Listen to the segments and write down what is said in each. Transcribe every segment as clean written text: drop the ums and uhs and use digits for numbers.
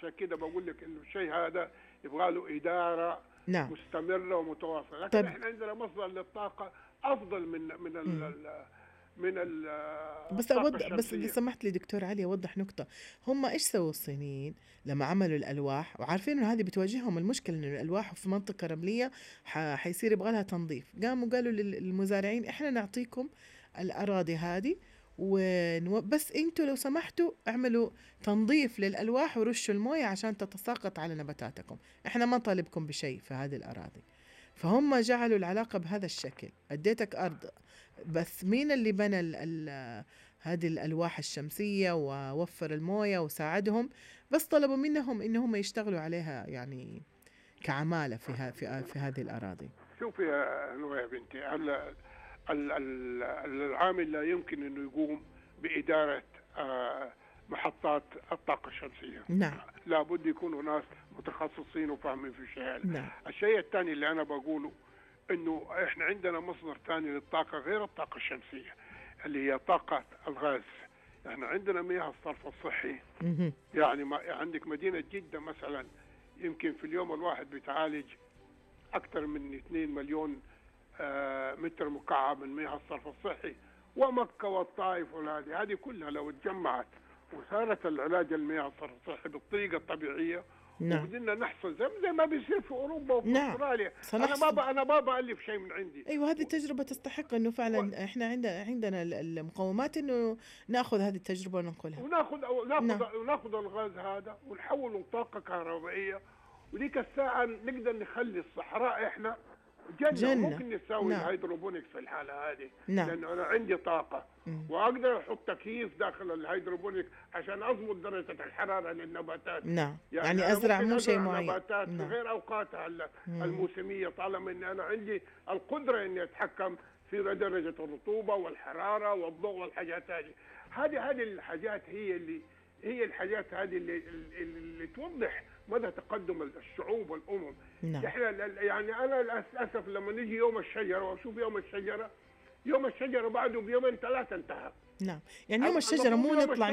عشان كده بقول لك إنه الشيء هذا يبغى له إدارة نعم. مستمرة ومتواصلة. لكن طيب. إحنا عندنا مصدر للطاقة أفضل من بس الطاقة أوضح، بس إذا الشمسية. سمحت لي دكتور علي أوضح نقطة. هم إيش سووا الصينيين لما عملوا الألواح وعارفين إنه هذه بتواجههم المشكلة إنه الألواح في منطقة رملية حيصير يبغى لها تنظيف؟ قاموا قالوا للمزارعين إحنا نعطيكم الأراضي هذه بس انتوا لو سمحتوا اعملوا تنظيف للألواح ورشوا الموية عشان تتساقط على نباتاتكم، احنا ما طالبكم بشيء في هذه الأراضي. فهم جعلوا العلاقة بهذا الشكل، اديتك أرض بس مين اللي بنى هذه الألواح الشمسية ووفر الموية وساعدهم؟ بس طلبوا منهم إنهم يشتغلوا عليها يعني كعمالة في هذه الأراضي. شوفي يا نوى يا بنتي، العامل لا يمكن أنه يقوم بإدارة محطات الطاقة الشمسية. نعم. لابد يكونوا ناس متخصصين وفاهمين في الشيء هذا. نعم. الشيء الثاني اللي أنا بقوله إنه إحنا عندنا مصدر ثاني للطاقة غير الطاقة الشمسية اللي هي طاقة الغاز. إحنا عندنا مياه الصرف الصحي. يعني عندك مدينة جدة مثلا يمكن في اليوم الواحد بتعالج أكثر من 2 مليون متر مكعب من مياه الصرف الصحي، ومكة والطائف هذه كلها لو اتجمعت وصارت العلاج المياه الصرف الصحي بالطريقة الطبيعية. نعم. وبدنا نحصل زي ما بيصير في أوروبا وفي نعم. أستراليا. أنا أنا ما بألف شيء من عندي. أيوة، هذه التجربة تستحق إنه فعلا إحنا عندنا المقومات إنه نأخذ هذه التجربة وننقلها وناخذ الغاز هذا ونحوله لطاقة كهربائية، وديك الساعة نقدر نخلي الصحراء إحنا جنة. ممكن نسوي نعم. الهيدروبونيكس في الحالة هذه. نعم. لأنه أنا عندي طاقة وأقدر أحط تكييف داخل الهيدروبونيك عشان أضبط درجة الحرارة للنباتات. نعم. يعني أزرع مو شيء معين. نباتات في غير أوقاتها الموسمية، طالما إن أنا عندي القدرة إني أتحكم في درجة الرطوبة والحرارة والضوء والحاجات هذه. هذه الحاجات هي الحاجات هذه اللي توضح مدى تقدم الشعوب والأمم. نعم. احنا يعني أنا للأسف لما نجي يوم الشجرة وأشوف يوم الشجرة بعده بيومين 3 انتهى. نعم. يعني يوم الشجرة مو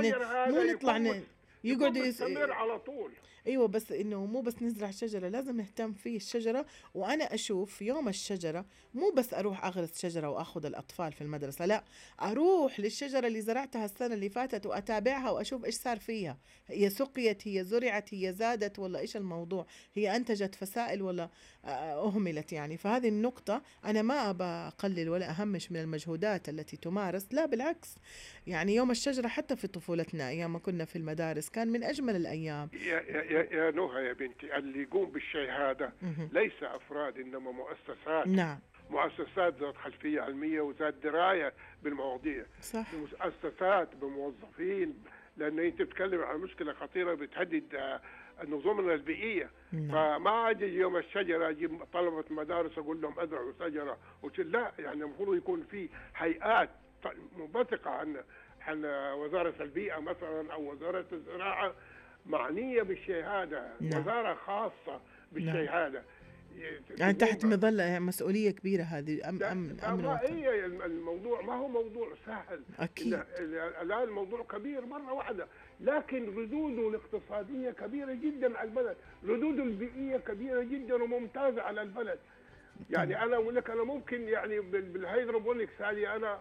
نطلع يقعد يستمر على طول. ايوه، بس انه مو بس نزرع شجره، لازم نهتم فيه الشجره. وانا اشوف يوم الشجره مو بس اروح اغرس شجره واخذ الاطفال في المدرسه، لا، اروح للشجره اللي زرعتها السنه اللي فاتت واتابعها واشوف ايش صار فيها، هي سقيت، هي زرعت، هي زادت، ولا ايش الموضوع، هي انتجت فسائل ولا اهملت يعني. فهذه النقطه انا ما ابى اقلل ولا اهمش من المجهودات التي تمارس، لا بالعكس. يعني يوم الشجره حتى في طفولتنا ايام ما كنا في المدارس كان من اجمل الايام. يا نهى يا بنتي، اللي يقوم بالشيء هذا ليس أفراد إنما مؤسسات. نعم. مؤسسات ذات خلفية علمية وذات دراية بالمواضيع. صح. مؤسسات بموظفين، لأن أنت بتتكلم عن مشكلة خطيرة بتهدد نظامنا البيئية. نعم. فما أجي يوم الشجرة أجيب طلبة مدارس أقول لهم أزرعوا شجرة لا، يعني المفروض يكون في هيئات منبثقة عن وزارة البيئة مثلا أو وزارة الزراعة معنية بالشيء هذا. نعم. وزارة خاصة بالشيء هذا، يعني تحت مظلة مسؤولية كبيرة هذه. أمن هي الموضوع ما هو موضوع سهل. أكيد. الآن الموضوع كبير مرة واحدة، لكن ردوده الاقتصادية كبيرة جدا على البلد، ردوده البيئية كبيرة جدا وممتازة على البلد. يعني أنا أقول لك أنا ممكن يعني بالهيدروبونيكس هذه أنا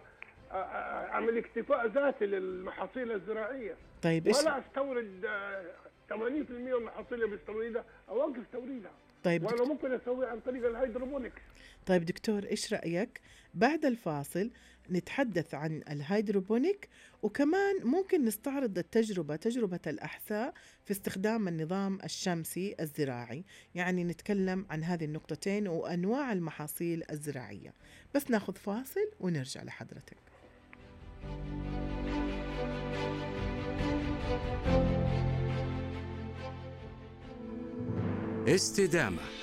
أعمل اكتفاء ذاتي للمحاصيل الزراعية. طيب ولا أستورد 80% من المحاصيل اللي بستوردها أوقف توريدها. طيب وأنا ممكن أسوي عن طريق الهيدروبونيكس. طيب دكتور، إيش رأيك بعد الفاصل نتحدث عن الهيدروبونيك، وكمان ممكن نستعرض تجربة الأحساء في استخدام النظام الشمسي الزراعي، يعني نتكلم عن هذه النقطتين وأنواع المحاصيل الزراعية. بس ناخذ فاصل ونرجع لحضرتك. استدامة